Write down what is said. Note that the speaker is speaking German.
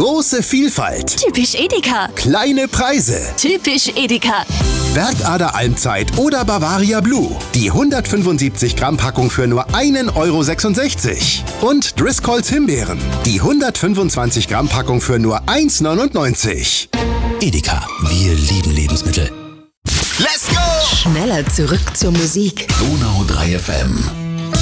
Große Vielfalt. Typisch Edeka. Kleine Preise. Typisch Edeka. Werkader Almzeit oder Bavaria Blue. Die 175 Gramm Packung für nur 1,66 €. Und Driscolls Himbeeren. Die 125 Gramm Packung für nur 1,99 €. Edeka, wir lieben Lebensmittel. Let's go! Schneller zurück zur Musik. Donau 3 FM.